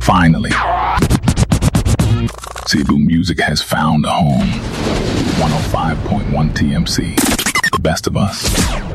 Finally, Cebu music has found a home. 105.1 TMC, the best of us.